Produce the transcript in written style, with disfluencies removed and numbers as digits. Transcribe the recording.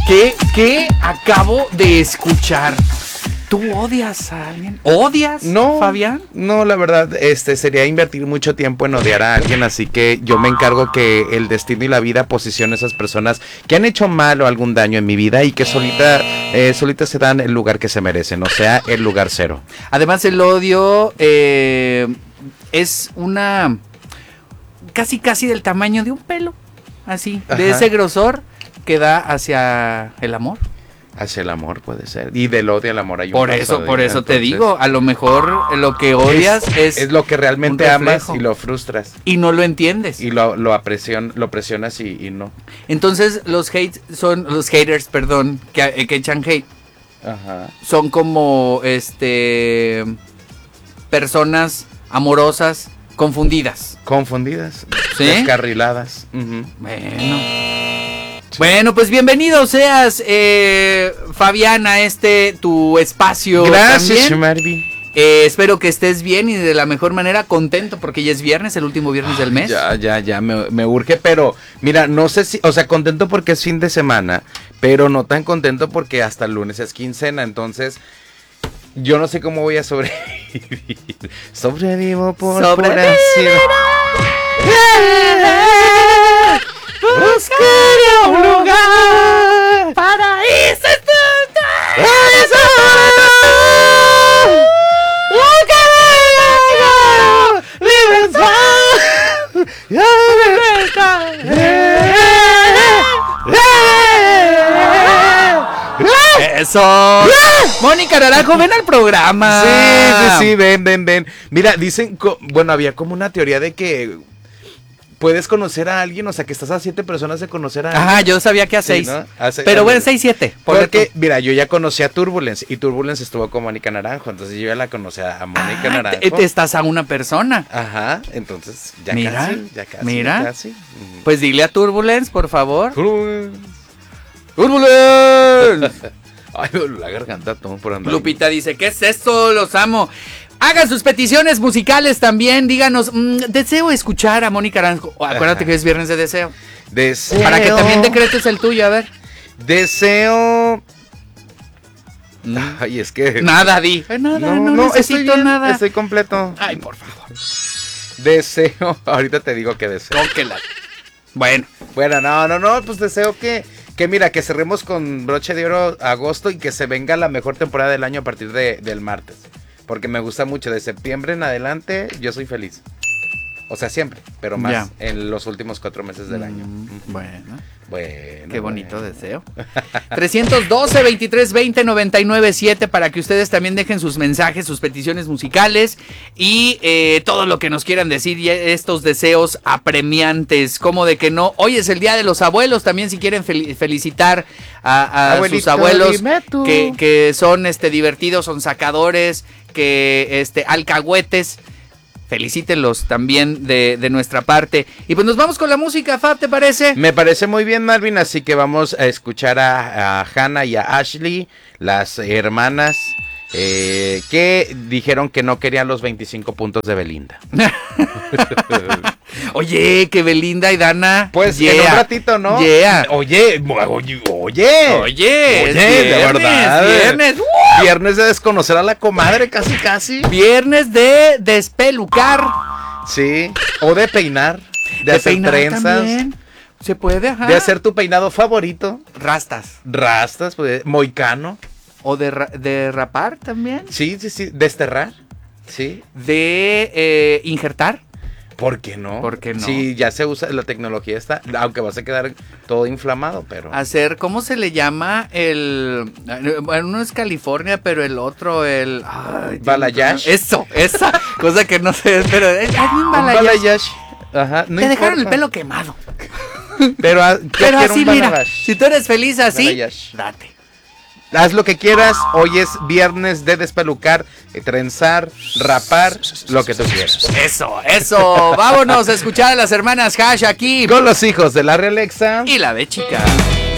¿Qué acabo de escuchar? ¿Tú odias a alguien? ¿Odias, no, Fabián? No, la verdad, sería invertir mucho tiempo en odiar a alguien, así que yo me encargo que el destino y la vida posicione a esas personas que han hecho mal o algún daño en mi vida y que solitas se dan el lugar que se merecen, o sea, el lugar cero. Además, el odio es una... casi del tamaño de un pelo, así, Ajá. de ese grosor que da hacia el amor. Hacia el amor puede ser. Y del odio al amor hay un Por paso eso te entonces, digo, a lo mejor lo que odias es lo que realmente un amas reflejo. y lo frustras. Y no lo entiendes. Y lo presionas y no. Entonces los haters, perdón, que echan hate, Ajá. son como personas amorosas confundidas. Confundidas, ¿Sí? descarriladas. Uh-huh. Bueno, pues bienvenido seas, Fabián, a tu espacio. Gracias, también. Marvin. Espero que estés bien y de la mejor manera, contento porque ya es viernes, el último viernes del mes. Ya, me urge, pero mira, no sé si, o sea, contento porque es fin de semana, pero no tan contento porque hasta el lunes es quincena, entonces yo no sé cómo voy a sobrevivir. Sobrevivo por Buscaré un lugar para irse Eso. Mónica Naranjo, ven al programa. Sí, ven. Mira, dicen, bueno, había como una teoría de que puedes conocer a alguien, o sea, que estás a 7 personas de conocer a alguien. Ajá, yo sabía que a 6. Sí, ¿no? Pero bueno, 6, 7. Porque, mira, yo ya conocí a Turbulence y Turbulence estuvo con Mónica Naranjo, entonces yo ya la conocí a Mónica Naranjo. Te estás a una persona. Ajá, entonces ya Mira. casi. Pues dile a Turbulence, por favor. Turbulence. Ay, me duele la garganta todo por andar. Lupita dice, ¿qué es esto? Los amo. Hagan sus peticiones musicales también. Díganos, deseo escuchar a Mónica Naranjo. Acuérdate que es viernes de deseo. Para que también decretes el tuyo, a ver. Deseo. Ay, es que. Nada, di. No necesito estoy bien, nada. Estoy completo. Ay, por favor. Deseo. Ahorita te digo que deseo. Bueno, no, pues deseo que mira, que cerremos con broche de oro agosto y que se venga la mejor temporada del año a partir del martes. Porque me gusta mucho, de septiembre en adelante yo soy feliz. O sea, siempre, pero más en los últimos 4 meses del año. Bueno. Qué bonito deseo. 312-2320-997 para que ustedes también dejen sus mensajes, sus peticiones musicales y todo lo que nos quieran decir y estos deseos apremiantes. Como de que no. Hoy es el Día de los Abuelos. También si quieren felicitar a sus abuelos que son divertidos, son sacadores, que alcahuetes. Felicítenlos también de nuestra parte. Y pues nos vamos con la música, Fab, ¿te parece? Me parece muy bien, Marvin, así que vamos a escuchar a Hannah y a Ashley, las hermanas, que dijeron que no querían los 25 puntos de Belinda. Oye, que Belinda y Dana. Pues en un ratito, ¿no? Oye, de verdad. Viernes de desconocer a la comadre, casi. Viernes de despelucar. Sí, o de peinar, de hacer trenzas. También. Se puede, ajá. De hacer tu peinado favorito. Rastas, pues, moicano. O de rapar también. Sí, desterrar. Sí. De injertar. ¿Por qué no? ¿Por qué no? Sí, ya se usa, la tecnología está, aunque vas a quedar todo inflamado, pero... Hacer, ¿cómo se le llama? Bueno, uno es California, pero el otro, balayage. Esa cosa que no sé, pero es un balayage. Ajá, no te importa. dejaron el pelo quemado. Pero así, mira, si tú eres feliz así, balayage. date. Haz lo que quieras, hoy es viernes de despelucar, trenzar, rapar, lo que tú quieras. Eso, vámonos a escuchar a las hermanas Hash aquí. Con los hijos de la Realexa y la B chica.